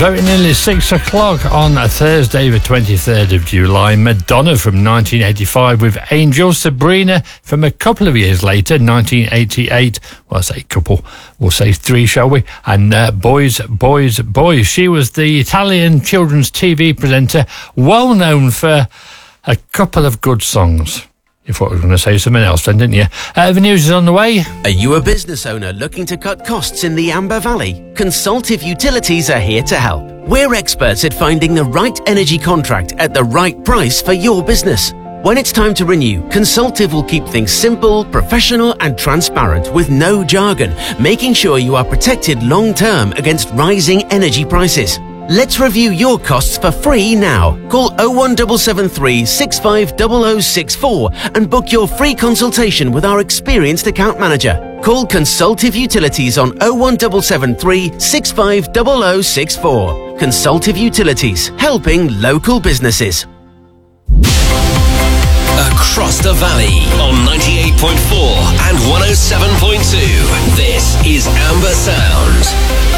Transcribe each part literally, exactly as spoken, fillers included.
Very nearly six o'clock on a Thursday, the twenty-third of July. Madonna from nineteen eighty-five with Angel. Sabrina from a couple of years later, nineteen eighty-eight. Well, I say couple, we'll say three, shall we? And uh, Boys, Boys, Boys. She was the Italian children's T V presenter, well known for a couple of good songs. You thought I was going to say something else then, didn't you? Uh, the news is on the way. Are you a business owner looking to cut costs in the Amber Valley? Consultive Utilities are here to help. We're experts at finding the right energy contract at the right price for your business. When it's time to renew, Consultive will keep things simple, professional and transparent with no jargon, making sure you are protected long-term against rising energy prices. Let's review your costs for free now. Call oh one seven seven three, six five zero zero six four and book your free consultation with our experienced account manager. Call Consultive Utilities on oh one seven seven three, six five zero zero six four. Consultive Utilities, helping local businesses. Across the valley on ninety-eight point four and one oh seven point two. This is Amber Sound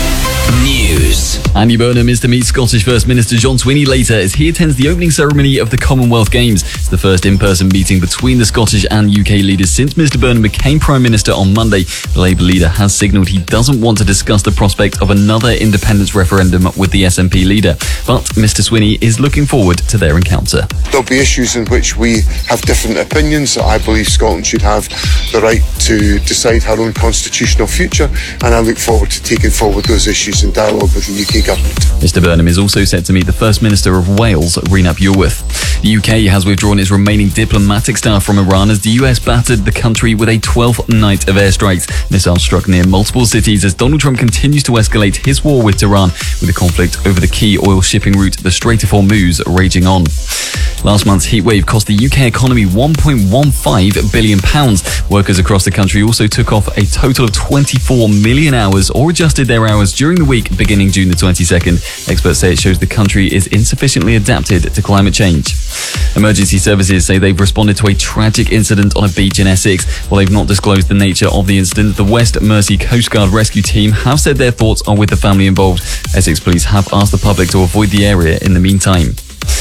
News. Andy Burnham is to meet Scottish First Minister John Swinney later as he attends the opening ceremony of the Commonwealth Games. It's the first in-person meeting between the Scottish and U K leaders since Mister Burnham became Prime Minister on Monday. The Labour leader has signalled he doesn't want to discuss the prospect of another independence referendum with the S N P leader. But Mister Swinney is looking forward to their encounter. There'll be issues in which we have different opinions. I believe Scotland should have the right to decide her own constitutional future, and I look forward to taking forward those issues in dialogue with the U K government. Mister Burnham is also set to meet the First Minister of Wales, Rhys Iorwerth. The U K has withdrawn its remaining diplomatic staff from Iran as the U S battered the country with a twelfth night of airstrikes. Missiles struck near multiple cities as Donald Trump continues to escalate his war with Tehran, with the conflict over the key oil shipping route, the Strait of Hormuz, raging on. Last month's heatwave cost the U K economy one point one five billion pounds. Workers across the country also took off a total of twenty-four million hours or adjusted their hours during the week beginning June the twenty-second. Experts say it shows the country is insufficiently adapted to climate change. Emergency services say they've responded to a tragic incident on a beach in Essex. While they've not disclosed the nature of the incident, the West Mersey Coast Guard rescue team have said their thoughts are with the family involved. Essex police have asked the public to avoid the area in the meantime.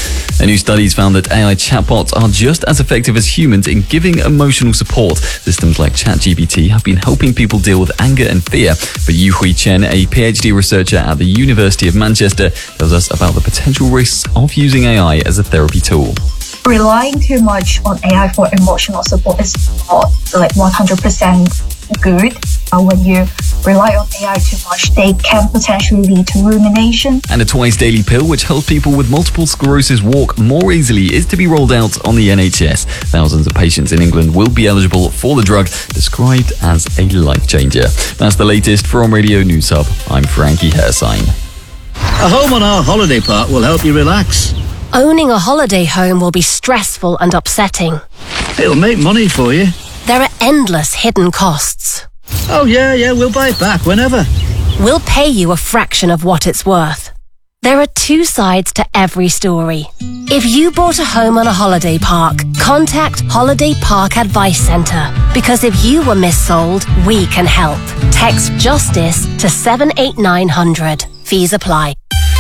A new study's found that A I chatbots are just as effective as humans in giving emotional support. Systems like ChatGPT have been helping people deal with anger and fear. But Yu Hui Chen, a PhD researcher at the University of Manchester, tells us about the potential risks of using A I as a therapy tool. Relying too much on A I for emotional support is not like one hundred percent good. Uh, when you rely on A I too much, they can potentially lead to rumination. And a twice daily pill which helps people with multiple sclerosis walk more easily is to be rolled out on the N H S. Thousands of patients in England will be eligible for the drug, described as a life changer. That's the latest from Radio News Hub. I'm Frankie Hersign. A home on our holiday park will help you relax. Owning a holiday home will be stressful and upsetting. It'll make money for you. There are endless hidden costs. Oh yeah, yeah, we'll buy it back whenever. We'll pay you a fraction of what it's worth. There are two sides to every story. If you bought a home on a holiday park, contact Holiday Park Advice Centre. Because if you were missold, we can help. Text JUSTICE to seven eight nine hundred. Fees apply.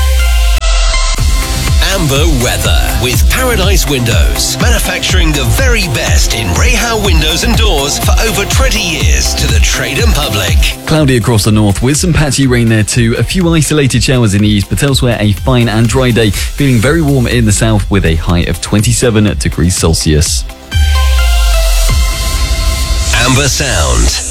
Amber weather with Paradise Windows, manufacturing the very best in Rayhow windows and doors for over twenty years to the trade and public. Cloudy across the north with some patchy rain there too. A few isolated showers in the east, but elsewhere a fine and dry day. Feeling very warm in the south with a high of twenty-seven degrees Celsius. Amber Sound.